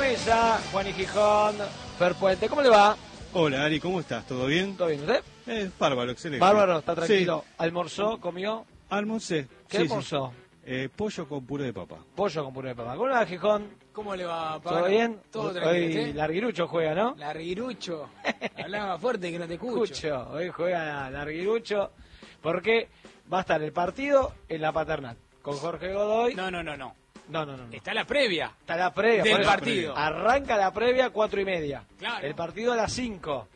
mesa, Juan y Gijón, Fer Puente. ¿Cómo le va? Hola Ari, ¿cómo estás? ¿Todo bien? ¿Todo bien usted? Bárbaro, excelente. Bárbaro, está tranquilo. Sí. ¿Almorzó? ¿Comió? Almorcé. ¿Qué almorzó? Pollo con puré de papa. Pollo con puré de papa. ¿Cómo le va, Gijón? ¿Cómo le va, Pablo? ¿Todo bien? Todo tranquilo. Hoy Larguirucho juega, ¿no? Larguirucho. Hablaba fuerte que no te escucho. Hoy juega Larguirucho porque va a estar el partido en la Paternal con Jorge Godoy. No. No. Está la previa. Está la previa. Del por eso. partido. Arranca la previa 4:30. Claro. El partido a las 5.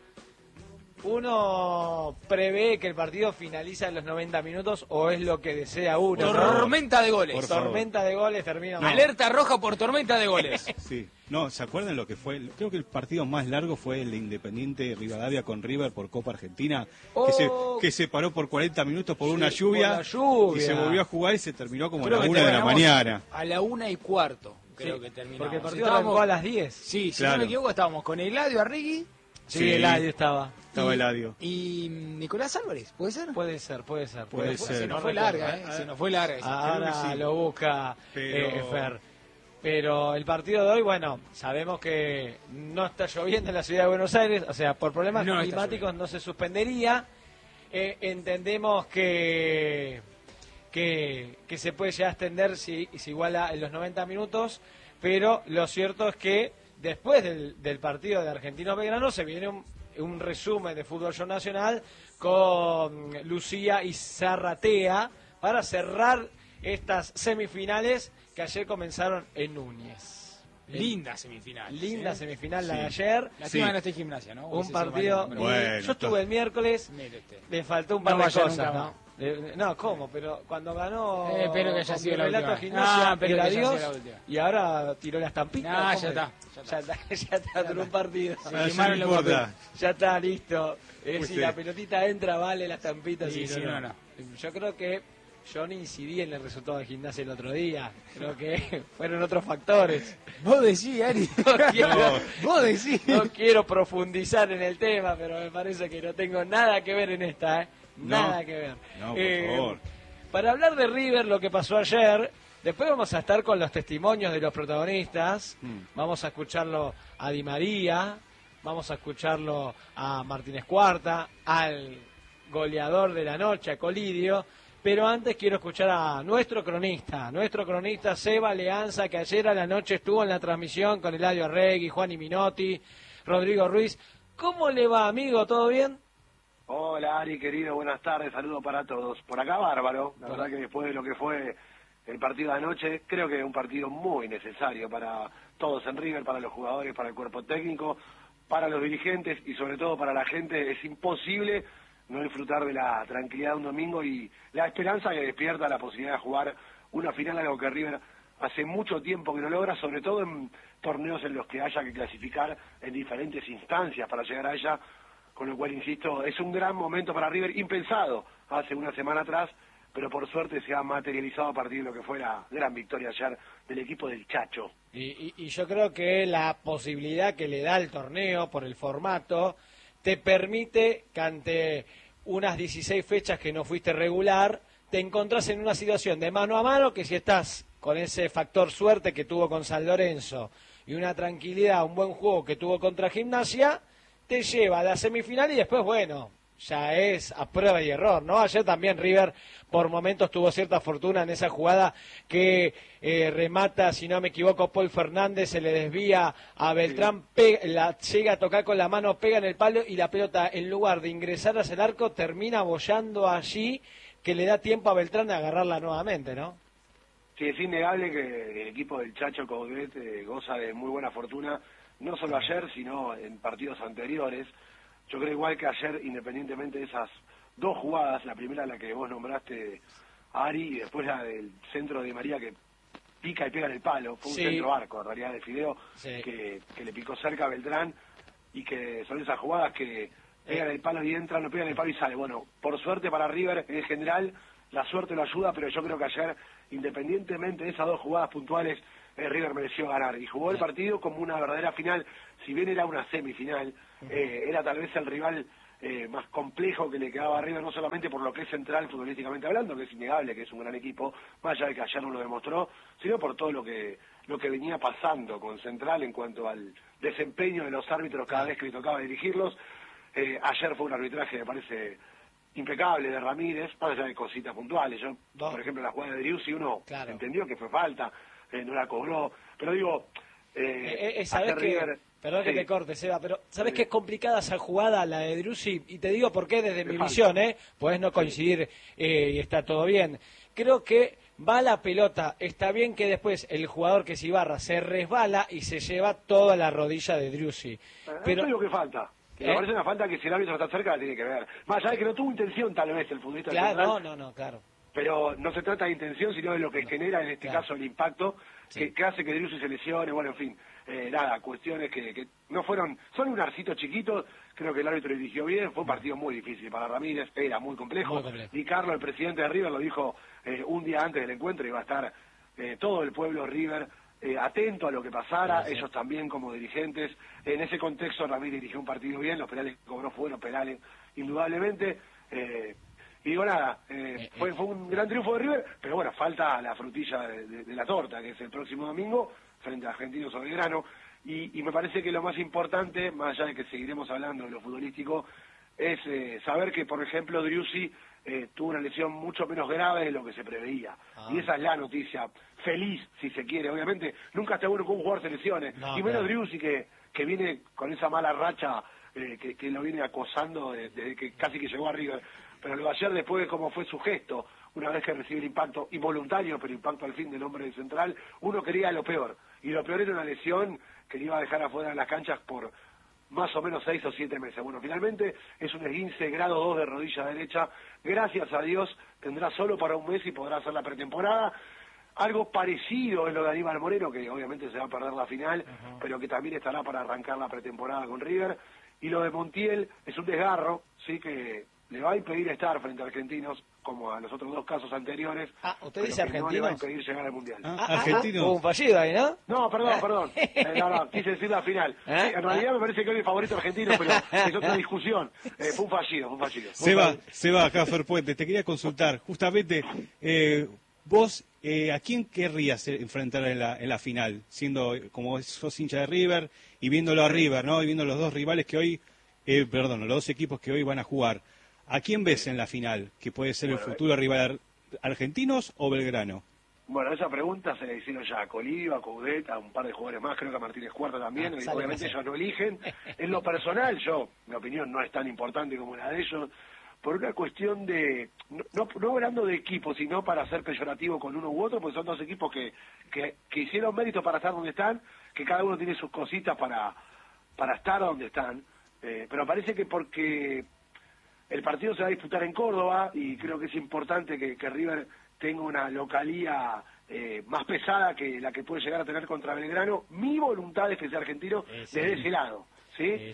Uno prevé que el partido finaliza en los 90 minutos o es lo que desea uno. Tormenta de goles. Por favor. Tormenta de goles termina. No. Alerta roja por tormenta de goles. Sí. No, ¿se acuerdan lo que fue? Creo que el partido más largo fue el de Independiente Rivadavia con River por Copa Argentina, que se paró por 40 minutos por una lluvia, por la lluvia. y se volvió a jugar y se terminó como Creo a la que 1 de la terminamos mañana. A la 1:15, creo Sí, que terminamos. porque el partido arrancó a las 10. Sí, si Claro. no me equivoco, estábamos con Eladio Arregui Sí, Eladio estaba. Estaba Eladio. y Nicolás Álvarez, ¿puede ser? Puede ser. Puede ser. Se nos No fue recuerdo. larga, se nos fue larga. esa. Ahora Creo que sí. lo busca Pero- Fer. Pero el partido de hoy, bueno, sabemos que no está lloviendo en la ciudad de Buenos Aires, o sea, por problemas No está climáticos lloviendo. no se suspendería. Entendemos que se puede llegar a extender si iguala en los 90 minutos, pero lo cierto es que después del partido de Argentino Belgrano se viene un resumen de Fútbol Show Nacional con Lucía y Zarratea para cerrar estas semifinales que ayer comenzaron en Núñez. Linda semifinal. Linda semifinal la de Sí. ayer. La Sí. no está en gimnasia, ¿no? Un partido. Bueno, yo estuve el miércoles, Mire usted. le faltó un par No de vaya cosas, nunca ¿no? más. No, ¿cómo? Pero cuando ganó Espero que haya con sido la Relato última. Gimnasia, Espero era que haya sido Dios, la última. y ahora tiró la estampita. No, ¿cómo ya es? está. Ya está, duró un partido. Sí. Ah, quemaron no los importa. Ya está, listo. Uy, Si sí. la pelotita entra, vale la estampita. Sí, si sí, no, no. Yo creo que yo no incidí en el resultado de Gimnasia el otro día. Creo que fueron otros factores. Vos decís, Ari. quiero- Vos decís. No quiero profundizar en el tema, pero me parece que no tengo nada que ver en esta, ¿eh? Nada No. que ver. No, por favor. Para hablar de River, lo que pasó ayer, después vamos a estar con los testimonios de los protagonistas. Vamos a escucharlo a Di María, vamos a escucharlo a Martínez Cuarta, al goleador de la noche, a Colidio. Pero antes quiero escuchar a nuestro cronista Seba Leanza, que ayer a la noche estuvo en la transmisión con Eladio Arregui, Juan y Minotti, Rodrigo Ruiz. ¿Cómo le va, amigo? ¿Todo bien? Hola Ari, querido, buenas tardes, saludos para todos. Por acá bárbaro, la verdad que después de lo que fue el partido de anoche, creo que es un partido muy necesario para todos en River, para los jugadores, para el cuerpo técnico, para los dirigentes y sobre todo para la gente. Es imposible no disfrutar de la tranquilidad de un domingo y la esperanza que despierta la posibilidad de jugar una final, algo que River hace mucho tiempo que no logra, sobre todo en torneos en los que haya que clasificar en diferentes instancias para llegar a ella, con lo cual, insisto, es un gran momento para River, impensado hace una semana atrás, pero por suerte se ha materializado a partir de lo que fue la gran victoria ayer del equipo del Chacho. Y yo creo que la posibilidad que le da el torneo por el formato te permite que ante unas 16 fechas que no fuiste regular, te encontrás en una situación de mano a mano que si estás con ese factor suerte que tuvo con San Lorenzo y una tranquilidad, un buen juego que tuvo contra Gimnasia, te lleva a la semifinal y después, bueno, ya es a prueba y error, ¿no? Ayer también River por momentos tuvo cierta fortuna en esa jugada que remata, si no me equivoco, Paul Fernández, se le desvía a Beltrán, llega a tocar con la mano, pega en el palo y la pelota, en lugar de ingresar hacia el arco, termina boyando allí, que le da tiempo a Beltrán de agarrarla nuevamente, ¿no? Sí, es innegable que el equipo del Chacho Coudet goza de muy buena fortuna, no solo ayer, sino en partidos anteriores. Yo creo igual que ayer, independientemente de esas dos jugadas, la primera la que vos nombraste, Ari, y después la del centro de María que pica y pega en el palo, fue un Sí. centro arco, en realidad, de Fideo, Sí. que le picó cerca a Beltrán, y que son esas jugadas que pegan el palo y entran, no pegan el palo y sale. Bueno, por suerte para River, en general, la suerte lo ayuda, pero yo creo que ayer, independientemente de esas dos jugadas puntuales, River mereció ganar y jugó el partido como una verdadera final. Si bien era una semifinal, era tal vez el rival más complejo que le quedaba a River, no solamente por lo que es central futbolísticamente hablando, que es innegable, que es un gran equipo, más allá de que ayer no lo demostró, sino por todo lo que venía pasando con Central en cuanto al desempeño de los árbitros cada vez que le tocaba dirigirlos. Ayer fue un arbitraje, me parece, impecable de Ramírez, más allá de cositas puntuales. Yo, por ejemplo, la jugada de Driussi, uno entendió que fue falta, no la cobró, pero digo, ¿sabés que, perdón que te corte, Seba, pero ¿sabés que es complicada esa jugada, la de Driussi? Y te digo por qué desde mi visión, podés no coincidir y está todo bien. Creo que va la pelota, está bien que después el jugador que es Ibarra se resbala y se lleva toda la rodilla de Driussi. Pero digo que falta. Me parece una falta que si el árbitro está cerca la tiene que ver. Más allá de que no tuvo intención tal vez el futbolista central. Claro. Pero no se trata de intención, sino de lo que genera en este caso el impacto que hace que Driussi se lesione, bueno, en fin, cuestiones que no fueron, son un arcito chiquito, creo que el árbitro dirigió bien, fue un partido muy difícil para Ramírez, era muy complejo. Di Carlo, el presidente de River, lo dijo un día antes del encuentro, iba a estar todo el pueblo River atento a lo que pasara, ellos también como dirigentes. En ese contexto Ramírez dirigió un partido bien, los penales que cobró fueron penales indudablemente, y digo nada, fue un gran triunfo de River, pero bueno, falta la frutilla de la torta, que es el próximo domingo frente a Argentinos Belgrano, y me parece que lo más importante, más allá de que seguiremos hablando de lo futbolístico, es saber que, por ejemplo, Driussi tuvo una lesión mucho menos grave de lo que se preveía. Y esa es la noticia feliz, si se quiere. Obviamente, nunca está bueno que un jugador se lesione. Y menos Driussi, que viene con esa mala racha que lo viene acosando desde que casi que llegó a River. Pero lo de ayer, después de cómo fue su gesto, una vez que recibe el impacto involuntario, pero impacto al fin del hombre de Central, uno quería lo peor. Y lo peor era una lesión que le iba a dejar afuera de las canchas por más o menos 6 o 7 meses. Bueno, finalmente es un esguince grado 2 de rodilla derecha. Gracias a Dios tendrá solo para un mes y podrá hacer la pretemporada. Algo parecido es lo de Aníbal Moreno, que obviamente se va a perder la final, pero que también estará para arrancar la pretemporada con River. Y lo de Montiel es un desgarro, sí, que le va a impedir estar frente a Argentinos, como a los otros dos casos anteriores. ¿Usted dice Argentinos? No le va a impedir llegar al Mundial. Argentinos. Hubo un fallido ahí, ¿no? No, perdón. No, quise decir la final. Sí, en realidad me parece que hoy el favorito argentino, pero es otra discusión. Fue un fallido. Seba, acá Fer Puente, te quería consultar. Justamente, vos, ¿a quién querrías enfrentar en la final? Siendo, como sos hincha de River, y viéndolo a River, ¿no? Y viendo los dos rivales que hoy, los dos equipos que hoy van a jugar. ¿A quién ves en la final? ¿Que puede ser el futuro rival Argentinos o Belgrano? Bueno, esa pregunta se la hicieron ya a Colidio, a Coudet, a un par de jugadores más, creo que a Martínez Cuarta también, y obviamente ellos no eligen. En lo personal, mi opinión no es tan importante como la de ellos, por una cuestión de, no hablando de equipos, sino para ser peyorativo con uno u otro, porque son dos equipos que hicieron mérito para estar donde están, que cada uno tiene sus cositas para estar donde están, pero parece que porque el partido se va a disputar en Córdoba y creo que es importante que River tenga una localía más pesada que la que puede llegar a tener contra Belgrano. Mi voluntad es que sea argentino desde ese lado, ¿sí?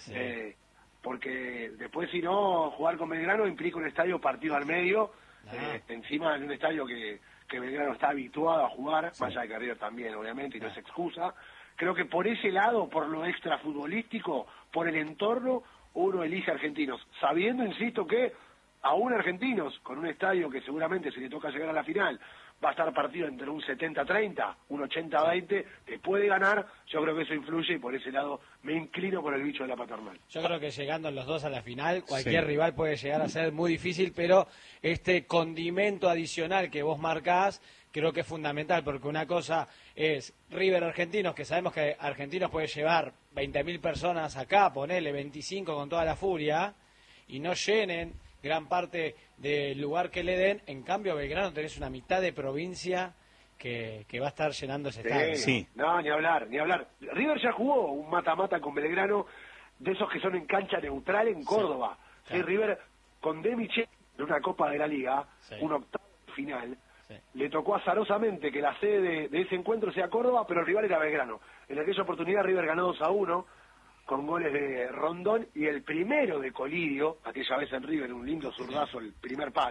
Porque después, si no, jugar con Belgrano implica un estadio partido al medio, encima en un estadio que Belgrano está habituado a jugar, más allá de que River también, obviamente, y no es excusa. Creo que por ese lado, por lo extra futbolístico, por el entorno, uno elige Argentinos, sabiendo, insisto, que aún Argentinos, con un estadio que seguramente si le toca llegar a la final, va a estar partido entre un 70-30, un 80-20, te puede ganar. Yo creo que eso influye y por ese lado me inclino por el bicho de la paternal. Yo creo que llegando los dos a la final, cualquier rival puede llegar a ser muy difícil, pero este condimento adicional que vos marcás, creo que es fundamental, porque una cosa es River Argentinos, que sabemos que Argentinos puede llevar 20.000 personas acá, ponele 25 con toda la furia, y no llenen gran parte del lugar que le den. En cambio, Belgrano tenés una mitad de provincia que va a estar llenando ese estadio. Sí. No, ni hablar. River ya jugó un mata-mata con Belgrano, de esos que son en cancha neutral en Córdoba. Sí, River con De Micheli de una Copa de la Liga, un octavo final. Le tocó azarosamente que la sede de ese encuentro sea Córdoba, pero el rival era Belgrano. En aquella oportunidad River ganó 2-1 con goles de Rondón y el primero de Colidio, aquella vez en River, un lindo zurdazo, el primer palo,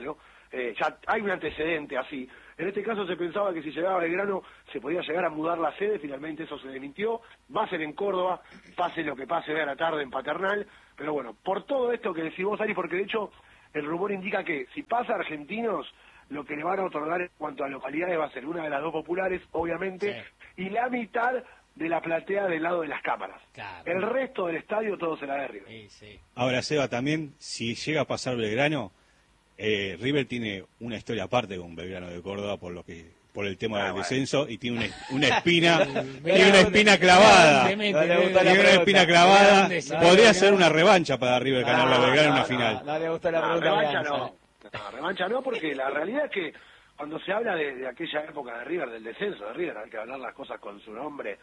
ya hay un antecedente así. En este caso se pensaba que si llegaba Belgrano se podía llegar a mudar la sede, finalmente eso se desmintió, va a ser en Córdoba, pase lo que pase, a la tarde en Paternal, pero bueno, por todo esto que decís vos, Ari, porque de hecho el rumor indica que si pasa a Argentinos, lo que le van a otorgar en cuanto a localidades va a ser una de las dos populares, obviamente, y la mitad de la platea del lado de las cámaras. Claro. El resto del estadio todo será de River. Sí. Ahora, Seba, también, si llega a pasar Belgrano, River tiene una historia aparte con Belgrano de Córdoba por el tema del descenso, y tiene una espina clavada. Tiene una espina clavada. Podría ser una revancha para River ganar la Belgrano en una final. No le gusta la pregunta. Revancha no. Revancha no, porque la realidad es que cuando se habla de aquella época de River, del descenso de River, hay que hablar las cosas con su nombre.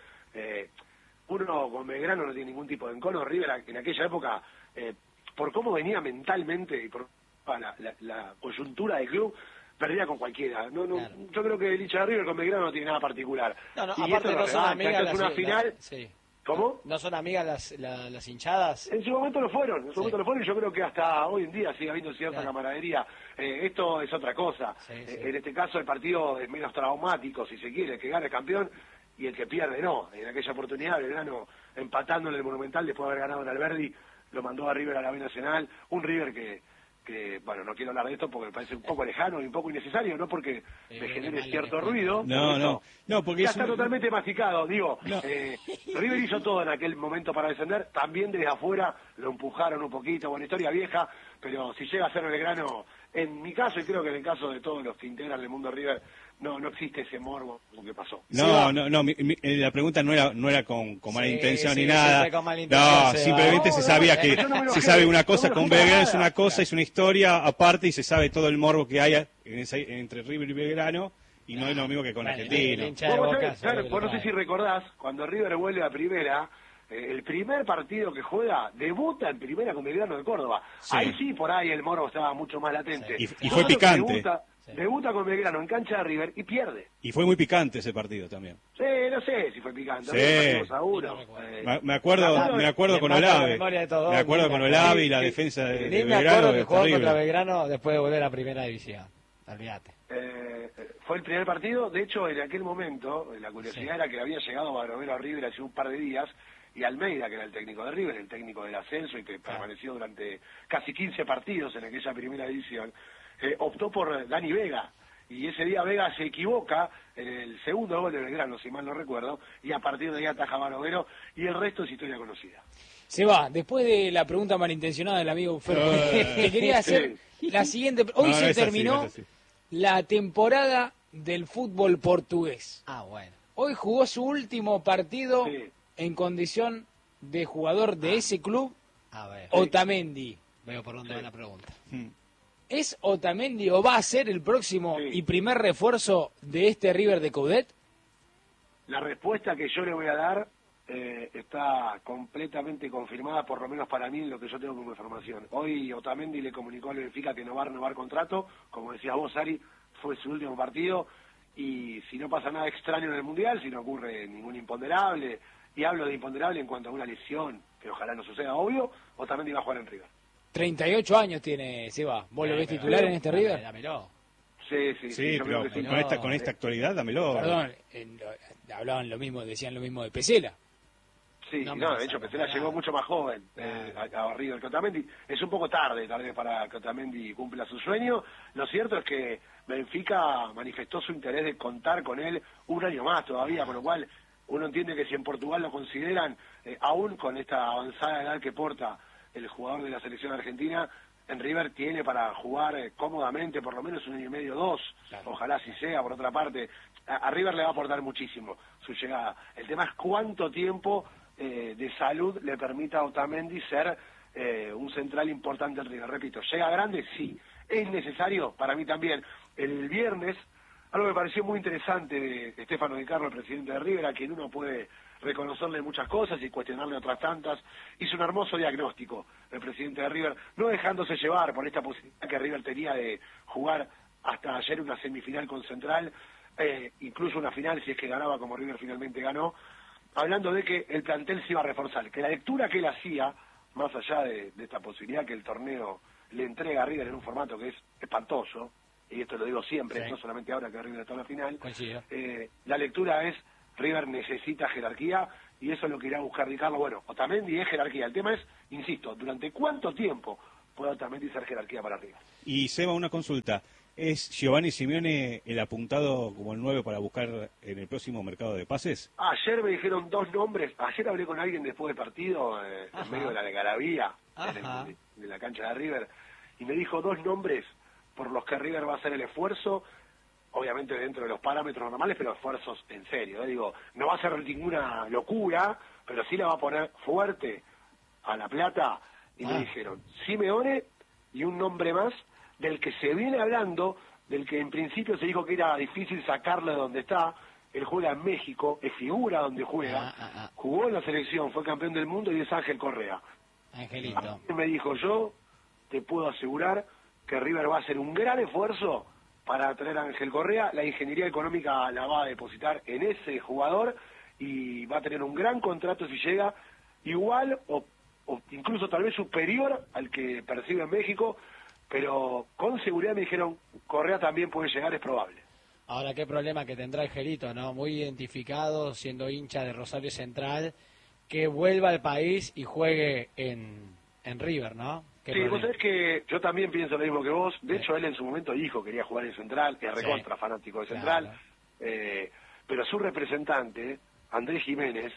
Uno con Belgrano no tiene ningún tipo de encono. River en aquella época, por cómo venía mentalmente y por la coyuntura del club, perdía con cualquiera. Claro. Yo creo que el hincha de River con Belgrano no tiene nada particular. Y aparte no son amigas es una final. Sí. ¿Cómo? ¿No son amigas las hinchadas? En su momento lo fueron, y yo creo que hasta hoy en día sigue habiendo cierta camaradería. Esto es otra cosa. En este caso el partido es menos traumático, si se quiere, el que gana el campeón y el que pierde no. En aquella oportunidad Belgrano, empatando en el Monumental después de haber ganado en Alberdi, lo mandó a River a la B Nacional, un River que bueno, no quiero hablar de esto porque me parece un poco lejano y un poco innecesario, no porque me genere cierto ruido. No, porque ya está totalmente masticado, digo. River hizo todo en aquel momento para descender, también desde afuera lo empujaron un poquito, bueno, historia vieja, pero si llega a ser Belgrano, en mi caso, y creo que en el caso de todos los que integran el mundo River, no existe ese morbo que pasó. La pregunta no era con mala intención ni nada. Simplemente se sabía que se sabe una cosa con Belgrano, es una cosa, es una historia aparte y se sabe todo el morbo que hay entre River y Belgrano, y no es lo mismo que con Argentino. Vos no sé si recordás, cuando River vuelve a primera, el primer partido que juega, debuta en primera con Belgrano de Córdoba. Sí. Ahí sí, por ahí el morbo estaba mucho más latente. Y fue picante. Debuta con Belgrano en cancha de River y pierde. Y fue muy picante ese partido también. Sí, no sé si fue picante. Me acuerdo con Olave. Me acuerdo con Olave y la defensa de Belgrano. Me acuerdo que jugó contra Belgrano después de volver a primera división. Olvídate. Fue el primer partido. De hecho, en aquel momento, la curiosidad era que había llegado Barovero a River hace un par de días, y Almeida, que era el técnico de River, el técnico del ascenso y que permaneció durante casi 15 partidos en aquella primera división, optó por Dani Vega, y ese día Vega se equivoca en el segundo gol de Belgrano, si mal no recuerdo, y a partir de ahí ataja Barovero, y el resto es historia conocida. Se va, después de la pregunta malintencionada del amigo Fer, te quería hacer la siguiente. Hoy se terminó la temporada del fútbol portugués. Bueno. Hoy jugó su último partido en condición de jugador de ese club, Otamendi. Veo por dónde va la pregunta. ¿Es Otamendi o va a ser el próximo y primer refuerzo de este River de Coudet? La respuesta que yo le voy a dar está completamente confirmada, por lo menos para mí, en lo que yo tengo como información. Hoy Otamendi le comunicó al Benfica que no va a renovar contrato, como decías vos, Ari, fue su último partido, y si no pasa nada extraño en el Mundial, si no ocurre ningún imponderable, y hablo de imponderable en cuanto a una lesión, que ojalá no suceda, obvio, Otamendi va a jugar en River. 38 años tiene Seba. ¿Vos lo ves titular en este River? Dámelo. Sí, pero con esta actualidad, dámelo. Perdón, hablaban lo mismo, decían lo mismo de Pesela. Sí, de hecho Pesela llegó mucho más joven a River que Otamendi. Es un poco tarde, tal vez, para que Otamendi cumpla su sueño. Lo cierto es que Benfica manifestó su interés de contar con él un año más todavía, con lo cual uno entiende que si en Portugal lo consideran, aún con esta avanzada edad que porta el jugador de la selección argentina, en River tiene para jugar cómodamente por lo menos un año y medio, 2, ojalá así sea. Por otra parte, a River le va a aportar muchísimo su llegada. El tema es cuánto tiempo de salud le permita a Otamendi ser un central importante en River. Repito, ¿llega grande? Sí. ¿Es necesario? Para mí también. El viernes, algo que me pareció muy interesante de Stefano Di Carlo, el presidente de River, a quien uno puede reconocerle muchas cosas y cuestionarle otras tantas, hizo un hermoso diagnóstico el presidente de River, no dejándose llevar por esta posibilidad que River tenía de jugar hasta ayer una semifinal con Central, incluso una final si es que ganaba como River finalmente ganó, hablando de que el plantel se iba a reforzar, que la lectura que él hacía, más allá de esta posibilidad que el torneo le entrega a River en un formato que es espantoso, y esto lo digo siempre, Sí. no solamente ahora que River está en la final, Coincido. la lectura es River necesita jerarquía y eso es lo que irá a buscar Ricardo. Bueno, Otamendi es jerarquía. El tema es, insisto, ¿durante cuánto tiempo puede Otamendi ser jerarquía para River? Y Seba, una consulta. ¿Es Giovanni Simeone el apuntado como el 9 para buscar en el próximo mercado de pases? Ayer me dijeron 2 nombres. Ayer hablé con alguien después del partido, Ajá. en medio de la algarabía, Ajá. de la cancha de River, y me dijo 2 nombres por los que River va a hacer el esfuerzo, obviamente dentro de los parámetros normales, pero esfuerzos en serio. Digo, no va a ser ninguna locura, pero sí la va a poner fuerte a La Plata. Y me dijeron Simeone y un nombre más del que se viene hablando, del que en principio se dijo que era difícil sacarlo de donde está. Él juega en México, es figura donde juega, jugó en la selección, fue campeón del mundo y es Ángel Correa. Angelito. Me dijo, yo te puedo asegurar que River va a hacer un gran esfuerzo para traer a Ángel Correa. La ingeniería económica la va a depositar en ese jugador y va a tener un gran contrato si llega, igual o incluso tal vez superior al que percibe en México, pero con seguridad me dijeron, Correa también puede llegar, es probable. Ahora, qué problema que tendrá Angelito, ¿no? Muy identificado, siendo hincha de Rosario Central, que vuelva al país y juegue en River, ¿no? Sí, vos sabés que yo también pienso lo mismo que vos. De hecho, él en su momento dijo que quería jugar en Central, es recontra fanático de Central. Claro. Pero su representante, Andrés Jiménez,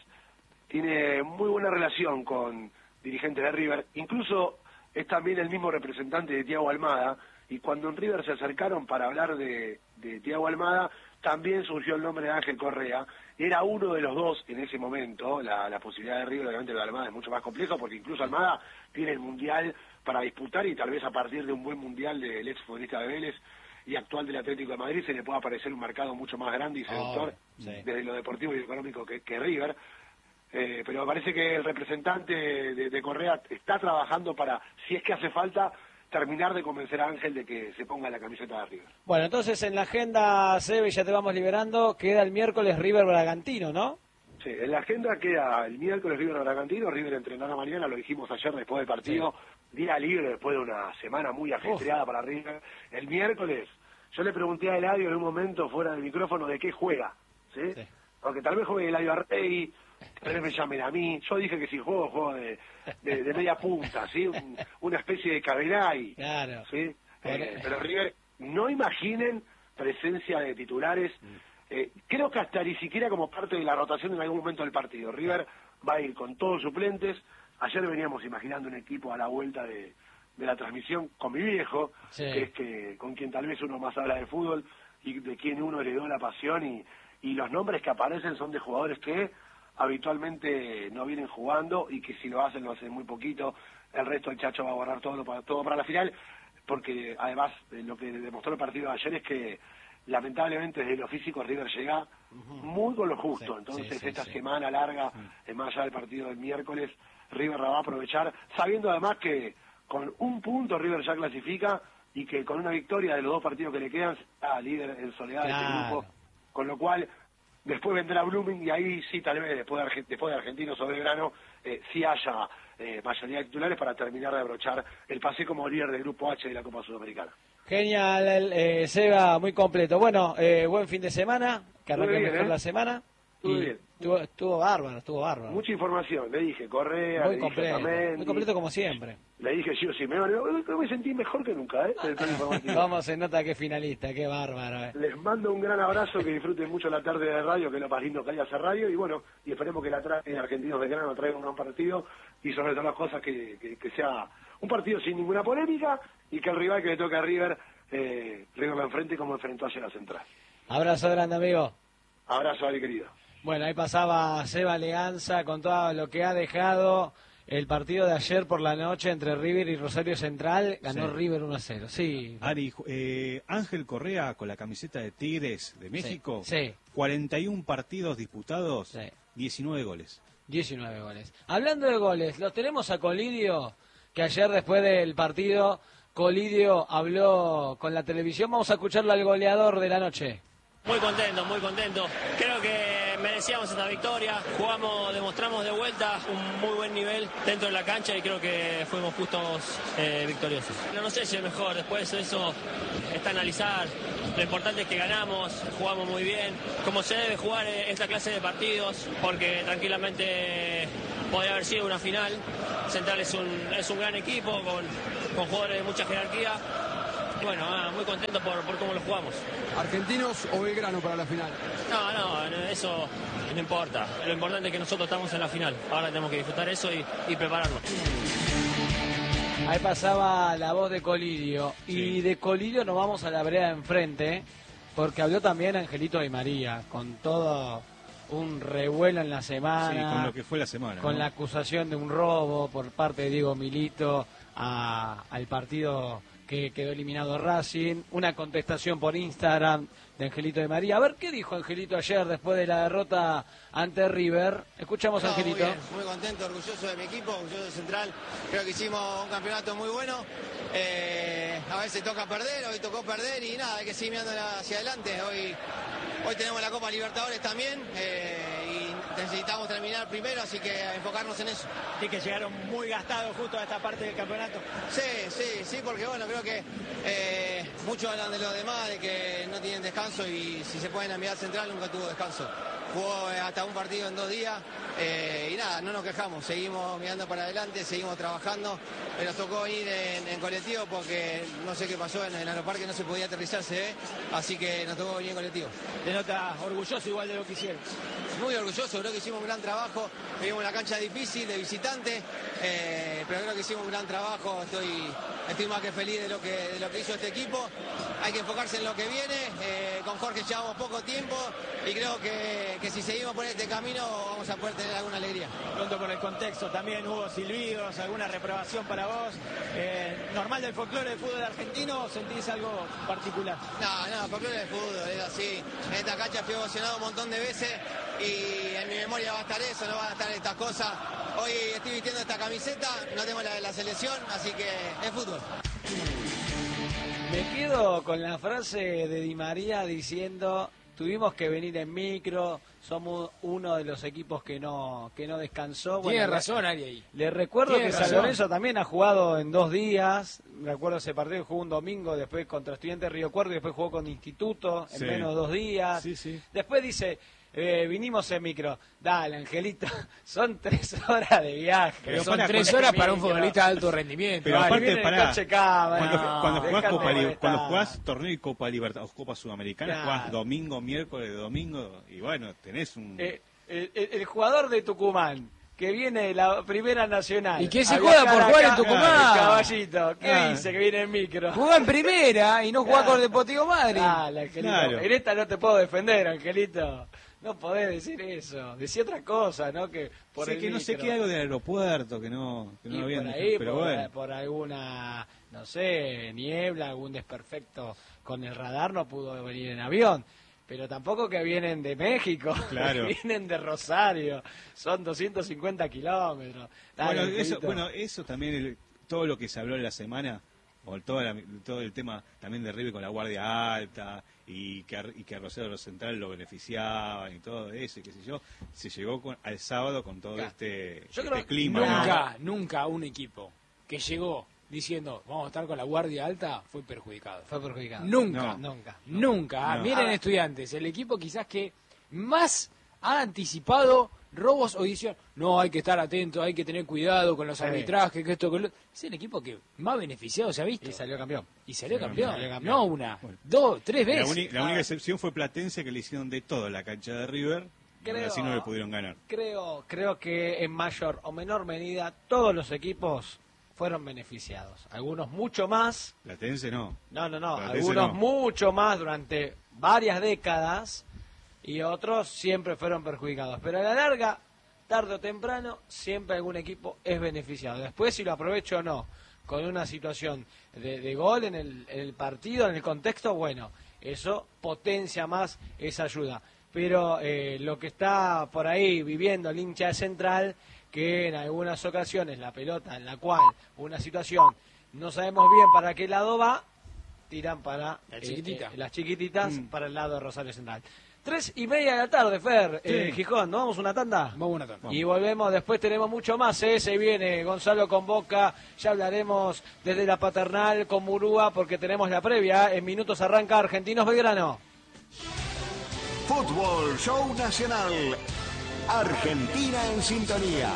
tiene muy buena relación con dirigentes de River. Incluso es también el mismo representante de Thiago Almada. Y cuando en River se acercaron para hablar de Thiago Almada, también surgió el nombre de Ángel Correa. Era uno de los dos en ese momento. La posibilidad de River, obviamente, lo de Almada es mucho más complejo, porque incluso Almada tiene el Mundial para disputar y tal vez a partir de un buen Mundial del ex futbolista de Vélez y actual del Atlético de Madrid se le pueda aparecer un mercado mucho más grande y seductor desde lo deportivo y económico que River. Pero me parece que el representante de Correa está trabajando para, si es que hace falta, terminar de convencer a Ángel de que se ponga la camiseta de River. Bueno, entonces en la agenda, Sebe, ya te vamos liberando, queda el miércoles River Bragantino, ¿no? Sí, en la agenda queda el miércoles River Bragantino, River entrenará mañana, lo dijimos ayer después del partido, día libre después de una semana muy ajetreada para River. El miércoles, yo le pregunté a Eladio en un momento fuera del micrófono de qué juega, ¿sí? Porque tal vez juegue Eladio Arrey, tal vez me llamen a mí. Yo dije que si juego de media punta, ¿sí? Una especie de Cabenay, Claro. ¿sí? Pero River, no imaginen presencia de titulares. Creo que hasta ni siquiera como parte de la rotación en algún momento del partido. River va a ir con todos suplentes. Ayer veníamos imaginando un equipo a la vuelta de la transmisión con mi viejo, que es que con quien tal vez uno más habla de fútbol y de quien uno heredó la pasión, y los nombres que aparecen son de jugadores que habitualmente no vienen jugando y que si lo hacen muy poquito. El resto el Chacho va a guardar todo para la final, porque además lo que demostró el partido de ayer es que lamentablemente desde lo físico River llega muy con lo justo. Entonces esta semana larga, más allá del partido del miércoles, River la va a aprovechar, sabiendo además que con un punto River ya clasifica y que con una victoria de los 2 partidos que le quedan está líder en soledad de este grupo, con lo cual después vendrá Blooming y ahí sí tal vez después de Argentino sobre Belgrano sí haya mayoría de titulares para terminar de abrochar el pase como líder del grupo H de la Copa Sudamericana. Genial, Seba, muy completo. Bueno, buen fin de semana, que arranque mejor la semana. Estuvo bien. Estuvo bárbaro. Mucha información, le dije Correa, muy completo como siempre. Le dije yo me sentí mejor que nunca, Vamos, se nota que es finalista, qué bárbaro. Les mando un gran abrazo, que disfruten mucho la tarde de radio, que es lo más lindo que hay hacer radio, y bueno, y esperemos que la Argentinos de Grano traiga un gran partido, y sobre todas las cosas que sea un partido sin ninguna polémica, y que el rival que le toque a River lo enfrente como enfrentó ayer a Central. Abrazo grande, amigo. Abrazo, Ari, querido. Bueno, ahí pasaba Seba Leganza con todo lo que ha dejado el partido de ayer por la noche entre River y Rosario Central. Ganó River 1-0. Sí. Ari, Ángel Correa con la camiseta de Tigres de México, 41 partidos disputados, 19 goles. 19 goles. Hablando de goles, los tenemos a Colidio, que ayer después del partido, Colidio habló con la televisión. Vamos a escucharlo al goleador de la noche. Muy contento, muy contento. Creo que merecíamos esta victoria. Demostramos de vuelta un muy buen nivel dentro de la cancha y creo que fuimos justos victoriosos. No sé si es mejor, después eso está a analizar. Lo importante es que ganamos, jugamos muy bien, como se debe jugar esta clase de partidos, porque tranquilamente podría haber sido una final. Central es un gran equipo con jugadores de mucha jerarquía. Bueno, muy contento por cómo lo jugamos. ¿Argentinos o Belgrano para la final? No, eso no importa. Lo importante es que nosotros estamos en la final. Ahora tenemos que disfrutar eso y prepararnos. Ahí pasaba la voz de Colidio. Y de Colidio nos vamos a la vereda de enfrente, porque habló también Angelito Di María, con todo un revuelo en la semana. Sí, con lo que fue la semana. Con ¿no? la acusación de un robo por parte de Diego Milito al partido que quedó eliminado Racing. Una contestación por Instagram de Angelito Di María. A ver, ¿qué dijo Angelito ayer después de la derrota ante River? Escuchamos a Angelito. Muy bien, muy contento, orgulloso de mi equipo, orgulloso de Central. Creo que hicimos un campeonato muy bueno. A veces toca perder, hoy tocó perder y nada, hay que seguir mirando hacia adelante. Hoy tenemos la Copa Libertadores también y necesitamos terminar primero, así que enfocarnos en eso. Y que llegaron muy gastados justo a esta parte del campeonato. Sí, porque bueno, creo que muchos hablan de los demás, de que no tienen descanso y si se pueden mirar Central nunca tuvo descanso. Jugó hasta un partido en 2 días y nada, no nos quejamos, seguimos mirando para adelante, seguimos trabajando. Nos tocó ir en colectivo porque no sé qué pasó en el aeroparque, no se podía aterrizarse, así que nos tocó venir en colectivo. Te nota orgulloso igual de lo que hicieron. Muy orgulloso, creo que hicimos un gran trabajo, vivimos una cancha difícil de visitante, pero creo que hicimos un gran trabajo, estoy más que feliz de lo que hizo este equipo. Hay que enfocarse en lo que viene, con Jorge llevamos poco tiempo y creo que si seguimos por este camino vamos a poder tener alguna alegría. Pronto por el contexto, también hubo silbidos, alguna reprobación para vos. ¿Normal del folclore del fútbol argentino o sentís algo particular? No, folclore del fútbol, es así. En esta cancha fui ovacionado un montón de veces y en mi memoria va a estar eso, no van a estar estas cosas. Hoy estoy vistiendo esta camiseta, no tengo la de la selección, así que es fútbol. Me quedo con la frase de Di María diciendo: tuvimos que venir en micro, somos uno de los equipos que no descansó. Tiene razón, Ari, ahí. Le recuerdo Tiene que San razón. Lorenzo también ha jugado en 2 días. Recuerdo ese partido que jugó un domingo, después contra Estudiantes de Río Cuarto y después jugó con Instituto en Sí. menos de 2 días. Sí. Después dice: vinimos en micro. Dale, Angelito, son 3 horas de viaje. Pero Son para 3 con horas el para un micro. futbolista de alto rendimiento. Pero Ari. aparte, Viene el pará. coche cámara. Cuando jugás Dejate cuando molestar. jugás torneo y Copa Libertadores, Copa Sudamericana, Claro. jugás domingo, miércoles, domingo, y bueno, tenés un... El jugador de Tucumán que viene de la Primera Nacional ¿Y qué se a juega viajar por jugar acá, en Tucumán? el Caballito, ¿qué Ah. dice que viene en micro? Jugá en primera y no jugá con el Deportivo Madrid. Dale, Angelito. Claro. En esta no te puedo defender, Angelito. No podés decir eso. Decí otra cosa, ¿no? Que por sé el que no sé micro. qué, algo del aeropuerto, que no Y lo habían por dejado, ahí, pero por, bueno. por alguna, no sé, niebla, algún desperfecto con el radar no pudo venir en avión. Pero tampoco que vienen de México, Claro. vienen de Rosario, son 250 kilómetros. Dale, Bueno, Angelito. eso también, todo lo que se habló en la semana, o todo el tema también de River con la guardia alta, y que Rosario Central lo beneficiaban y todo eso, y qué sé yo, se llegó al sábado con todo Claro. este Yo creo- clima. Nunca un equipo que llegó diciendo vamos a estar con la guardia alta fue perjudicado. Fue perjudicado. Nunca. No. Nunca. No. Miren, Estudiantes, el equipo quizás que más ha anticipado robos o edición. No, hay que estar atento, hay que tener cuidado con los Sí. arbitrajes, que esto, que lo... Es el equipo que más beneficiado se ha visto. Y salió campeón. Y salió Sí, campeón. salió campeón. No una, Bueno. 2, 3 La, veces. la única excepción fue Platense, que le hicieron de todo en la cancha de River, y aún así no le pudieron ganar. Creo que en mayor o menor medida todos los equipos fueron beneficiados. Algunos mucho más. Platense no. No. Platense Algunos no. mucho más durante varias décadas y otros siempre fueron perjudicados. Pero a la larga, tarde o temprano, siempre algún equipo es beneficiado. Después, si lo aprovecho o no, con una situación de gol en el partido, en el contexto, bueno, eso potencia más esa ayuda. Pero lo que está por ahí viviendo el hincha de Central, que en algunas ocasiones la pelota en la cual una situación no sabemos bien para qué lado va, tiran para La chiquitita. las chiquititas para el lado de Rosario Central. 3:30 de la tarde, Fer, Gijón. ¿Nos vamos una tanda? Vamos una tanda. Y volvemos, después tenemos mucho más, se viene Gonzalo con Boca, ya hablaremos desde la Paternal con Murúa, porque tenemos la previa, en minutos arranca Argentinos Belgrano. Fútbol Show Nacional, Argentina en sintonía.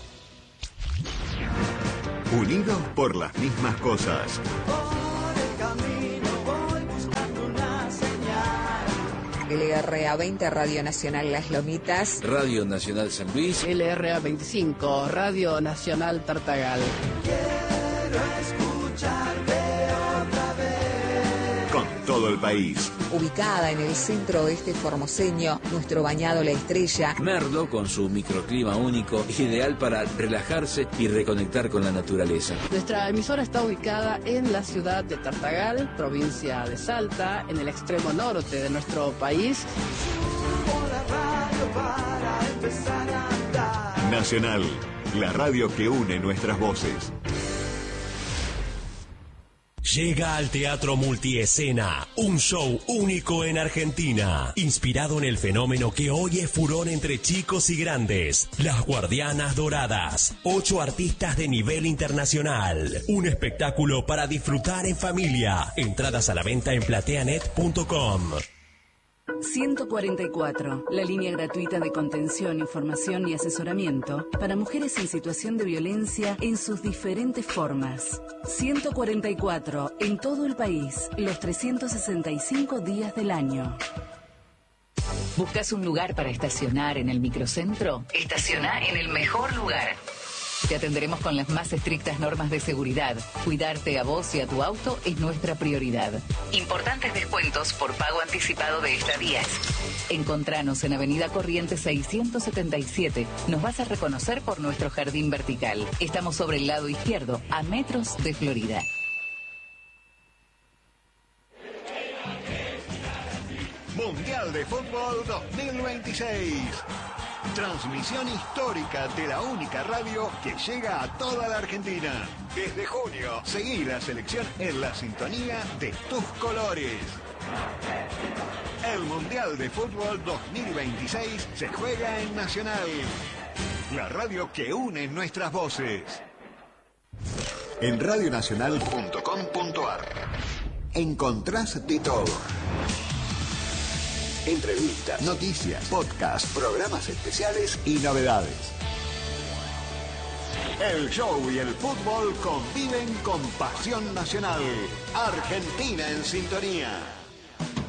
Unidos por las mismas cosas. LRA 20, Radio Nacional Las Lomitas. Radio Nacional San Luis. LRA 25, Radio Nacional Tartagal. Quiero escucharte otra vez. Con todo el país. Ubicada en el centro oeste formoseño, nuestro bañado La Estrella. Merlo, con su microclima único, ideal para relajarse y reconectar con la naturaleza. Nuestra emisora está ubicada en la ciudad de Tartagal, provincia de Salta, en el extremo norte de nuestro país. Nacional, la radio que une nuestras voces. Llega al Teatro Multiescena, un show único en Argentina, inspirado en el fenómeno que hoy es furor entre chicos y grandes, Las Guardianas Doradas, 8 artistas de nivel internacional, un espectáculo para disfrutar en familia, entradas a la venta en plateanet.com. 144, la línea gratuita de contención, información y asesoramiento para mujeres en situación de violencia en sus diferentes formas. 144, en todo el país, los 365 días del año. ¿Buscas un lugar para estacionar en el microcentro? Estaciona en el mejor lugar. Te atenderemos con las más estrictas normas de seguridad. Cuidarte a vos y a tu auto es nuestra prioridad. Importantes descuentos por pago anticipado de estadías. Encontranos en Avenida Corrientes 677. Nos vas a reconocer por nuestro jardín vertical. Estamos sobre el lado izquierdo, a metros de Florida. Mundial de Fútbol 2026. Transmisión histórica de la única radio que llega a toda la Argentina. Desde junio, seguí la selección en la sintonía de tus colores. El Mundial de Fútbol 2026 se juega en Nacional, la radio que une nuestras voces. En radionacional.com.ar encontrás de todo. Entrevistas, noticias, podcasts, programas especiales y novedades. El show y el fútbol conviven con pasión nacional. Argentina en sintonía.